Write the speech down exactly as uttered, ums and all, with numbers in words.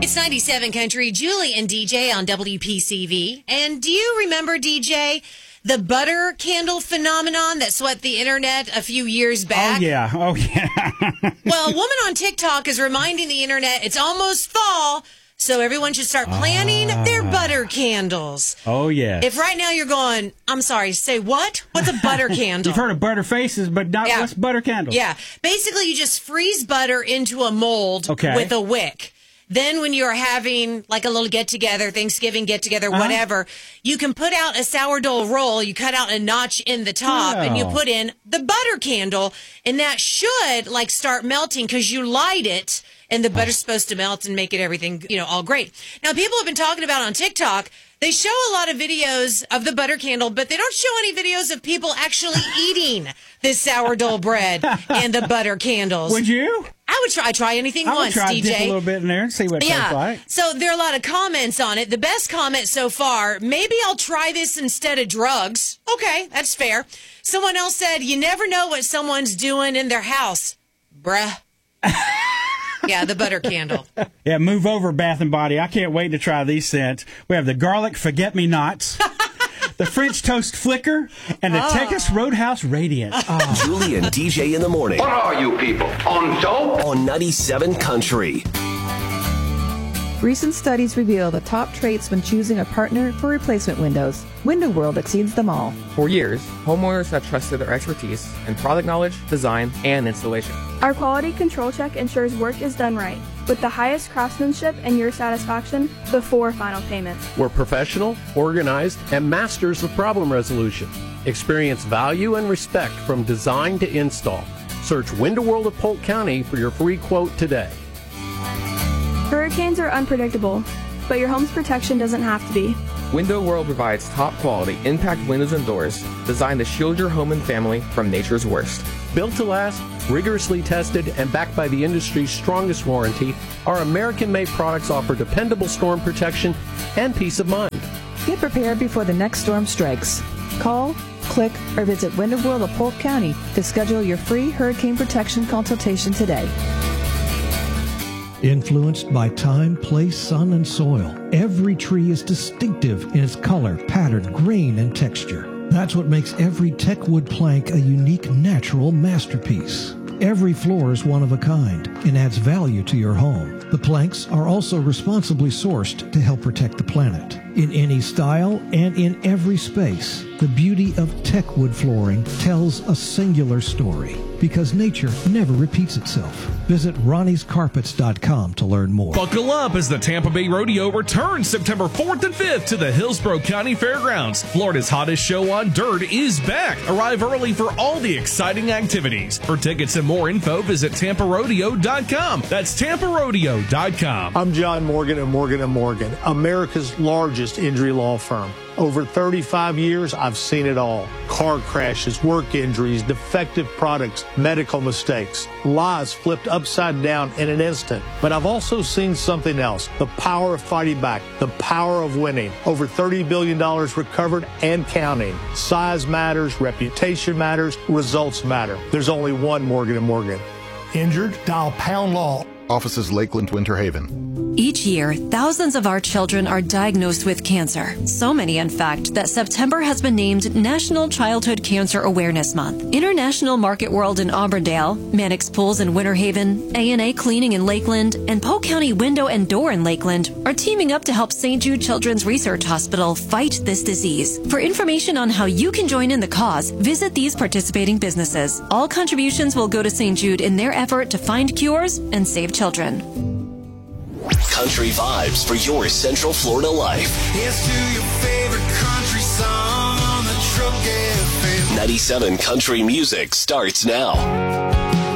It's ninety-seven Country, Julie and D J on W P C V. And do you remember, D J, the butter candle phenomenon that swept the internet a few years back? Oh, yeah. Oh, yeah. Well, a woman on TikTok is reminding the internet it's almost fall, so everyone should start planning ah. their butter candles. Oh, yeah. If right now you're going, I'm sorry, say what? What's a butter candle? You've heard of butter faces, but not yeah. what's butter candles? Yeah. Basically, you just freeze butter into a mold okay. with a wick. Then when you're having like a little get-together, Thanksgiving get-together, uh-huh. whatever, you can put out a sourdough roll, you cut out a notch in the top, oh. and you put in the butter candle, and that should like start melting because you light it, and the butter's supposed to melt and make it everything, you know, all great. Now, people have been talking about on TikTok, they show a lot of videos of the butter candle, but they don't show any videos of people actually eating this sourdough bread and the butter candles. Would you? I would try try anything I once, would try D J. Dip a little bit in there and see what it yeah. tastes like. So there are a lot of comments on it. The best comment so far, maybe I'll try this instead of drugs. Okay, that's fair. Someone else said, you never know what someone's doing in their house. Bruh. Yeah, the butter candle. Yeah, move over, Bath and Body. I can't wait to try these scents. We have the garlic forget-me-nots, the French toast flicker, and the oh. Texas Roadhouse Radiant. Oh. Julie and D J in the morning. What are you people, on dope? On ninety-seven Country. Recent studies reveal the top traits when choosing a partner for replacement windows. Window World exceeds them all. For years, homeowners have trusted their expertise in product knowledge, design, and installation. Our quality control check ensures work is done right, with the highest craftsmanship and your satisfaction before final payment. We're professional, organized, and masters of problem resolution. Experience value and respect from design to install. Search Window World of Polk County for your free quote today. Hurricanes are unpredictable, but your home's protection doesn't have to be. Window World provides top quality impact windows and doors designed to shield your home and family from nature's worst. Built to last, rigorously tested, and backed by the industry's strongest warranty, our American-made products offer dependable storm protection and peace of mind. Get prepared before the next storm strikes. Call, click, or visit Window World of Polk County to schedule your free hurricane protection consultation today. Influenced by time, place, sun, and soil, every tree is distinctive in its color, pattern, grain, and texture. That's what makes every Techwood plank a unique natural masterpiece. Every floor is one of a kind and adds value to your home. The planks are also responsibly sourced to help protect the planet. In any style and in every space, the beauty of Techwood flooring tells a singular story because nature never repeats itself. Visit Ronnie's Carpets dot com to learn more. Buckle up as the Tampa Bay Rodeo returns September fourth and fifth to the Hillsborough County Fairgrounds. Florida's hottest show on dirt is back. Arrive early for all the exciting activities. For tickets and more info, visit Tampa Rodeo dot com. That's Tampa Rodeo dot com. I'm John Morgan of Morgan and Morgan, America's largest injury law firm. Over thirty-five years, I've seen it all. Car crashes, work injuries, defective products, medical mistakes, lives flipped upside down in an instant. But I've also seen something else, the power of fighting back, the power of winning. Over thirty billion dollars recovered and counting. Size matters, reputation matters, results matter. There's only one Morgan and Morgan. Injured? Dial Pound Law. Offices Lakeland, Winter Haven. Each year, thousands of our children are diagnosed with cancer. So many, in fact, that September has been named National Childhood Cancer Awareness Month. International Market World in Auburndale, Mannix Pools in Winter Haven, A and A Cleaning in Lakeland, and Polk County Window and Door in Lakeland are teaming up to help Saint Jude Children's Research Hospital fight this disease. For information on how you can join in the cause, visit these participating businesses. All contributions will go to Saint Jude in their effort to find cures and save children. Country vibes for your Central Florida life. Here's to your favorite country song on the Truck F M. ninety-seven Country Music starts now.